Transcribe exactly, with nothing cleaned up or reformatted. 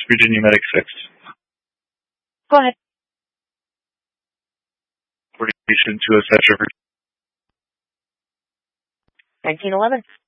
Virginia Medic six. Go ahead. Coordination to a Central nineteen eleven.